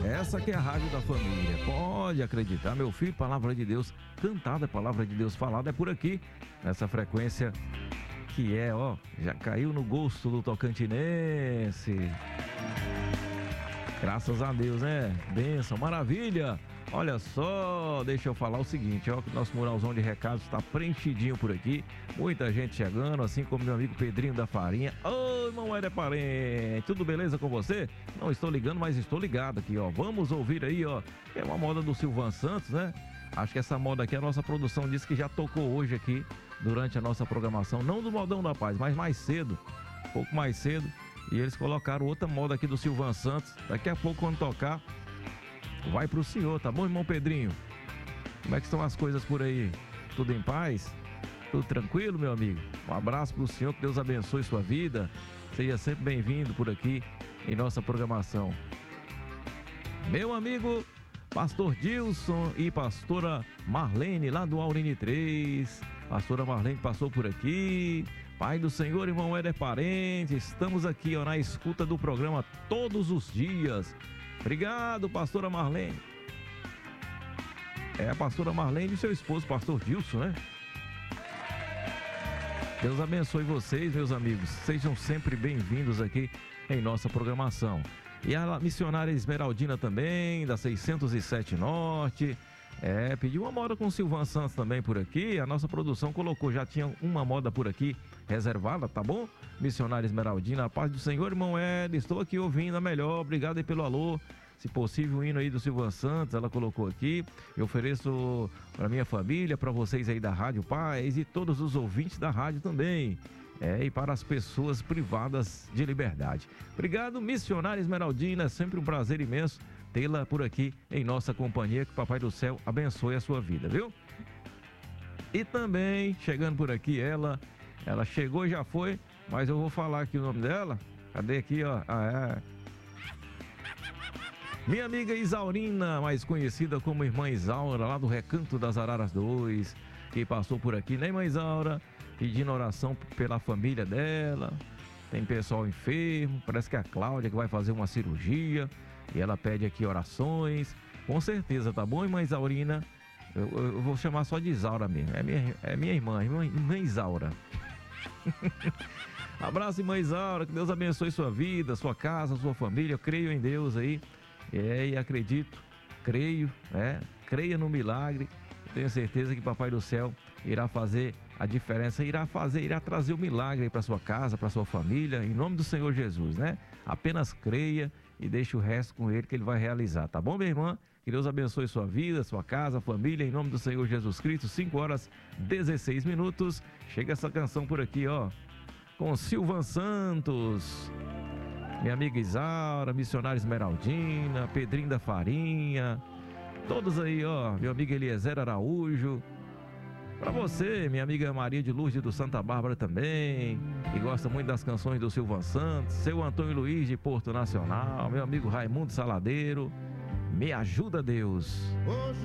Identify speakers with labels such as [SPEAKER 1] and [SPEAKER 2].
[SPEAKER 1] Essa que é a rádio da família. Pode acreditar, meu filho, palavra de Deus cantada, palavra de Deus falada é por aqui, nessa frequência que é, ó, já caiu no gosto do tocantinense. Graças a Deus, né? Bênção, maravilha. Olha só, deixa eu falar o seguinte, ó, que o nosso muralzão de recados está preenchidinho por aqui. Muita gente chegando, assim como meu amigo Pedrinho da Farinha. Oi, irmão Éder Parente, tudo beleza com você? Não estou ligando, mas estou ligado aqui, ó. Vamos ouvir aí, ó. É uma moda do Silvan Santos, né? Acho que essa moda aqui, a nossa produção disse que já tocou hoje aqui, durante a nossa programação. Não do Modão da Paz, mas mais cedo, um pouco mais cedo. E eles colocaram outra moda aqui do Silvan Santos. Daqui a pouco, quando tocar, vai pro senhor, tá bom, irmão Pedrinho? Como é que estão as coisas por aí? Tudo em paz? Tudo tranquilo, meu amigo? Um abraço pro senhor, que Deus abençoe sua vida. Seja sempre bem-vindo por aqui em nossa programação. Meu amigo Pastor Dilson e pastora Marlene, lá do Aurine 3. Pastora Marlene passou por aqui. Pai do Senhor, irmão Éder Parente, estamos aqui, ó, na escuta do programa todos os dias. Obrigado, pastora Marlene. É a pastora Marlene e seu esposo, pastor Dilson, né? Deus abençoe vocês, meus amigos. Sejam sempre bem-vindos aqui em nossa programação. E a missionária Esmeraldina também, da 607 Norte. Pediu uma moda com o Silvan Santos também por aqui. A nossa produção colocou, já tinha uma moda por aqui reservada, tá bom? Missionária Esmeraldina, a paz do Senhor, irmão Ed, estou aqui ouvindo a melhor, obrigado aí pelo alô. Se possível, o hino aí do Silvan Santos, ela colocou aqui. Eu ofereço para minha família, para vocês aí da Rádio Paz e todos os ouvintes da rádio também. E para as pessoas privadas de liberdade. Obrigado, missionária Esmeraldina, é sempre um prazer imenso tê-la por aqui em nossa companhia, que o Papai do Céu abençoe a sua vida, viu? E também, chegando por aqui, ela chegou e já foi, mas eu vou falar aqui o nome dela. Cadê aqui, ó? Minha amiga Isaurina, mais conhecida como Irmã Isaura, lá do Recanto das Araras 2, que passou por aqui, né, Irmã Isaura? Pedindo oração pela família dela. Tem pessoal enfermo, parece que é a Cláudia que vai fazer uma cirurgia e ela pede aqui orações. Com certeza, tá bom, Irmã Isaurina? Eu vou chamar só de Isaura mesmo. É minha irmã Isaura. Abraço, Irmã Isaura, que Deus abençoe sua vida, sua casa, sua família. Eu creio em Deus aí. E acredito, creio, creia no milagre. Tenho certeza que Papai do Céu irá fazer a diferença, irá trazer o milagre para sua casa, para sua família, em nome do Senhor Jesus, né? Apenas creia e deixe o resto com Ele, que Ele vai realizar, tá bom, minha irmã? Que Deus abençoe sua vida, sua casa, família, em nome do Senhor Jesus Cristo. 5h16. Chega essa canção por aqui, ó, com Silvan Santos, minha amiga Isaura, missionária Esmeraldina, Pedrinho da Farinha, todos aí, ó, meu amigo Eliezer Araújo. Pra você, minha amiga Maria de Lourdes do Santa Bárbara também, que gosta muito das canções do Silvan Santos, seu Antônio Luiz de Porto Nacional, meu amigo Raimundo Saladeiro. Me ajuda, Deus.
[SPEAKER 2] Hoje